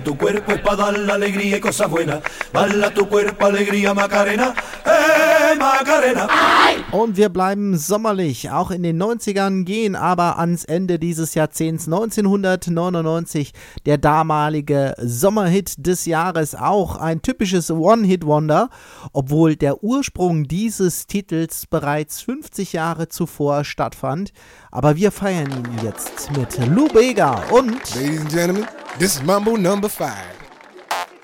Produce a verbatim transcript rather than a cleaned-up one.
Tu cuerpo es para dar la alegría y cosas buenas. Bala tu cuerpo, alegría, Macarena. Eh, Macarena. Und wir bleiben sommerlich. Auch in den neunzigern gehen aber ans Ende dieses Jahrzehnts. neunzehnhundertneunundneunzig, der damalige Sommerhit des Jahres. Auch ein typisches One-Hit-Wonder, obwohl der Ursprung dieses Titels bereits fünfzig Jahre zuvor stattfand. Aber wir feiern ihn jetzt mit Lou Bega und... Ladies and gentlemen, this is Mambo number five.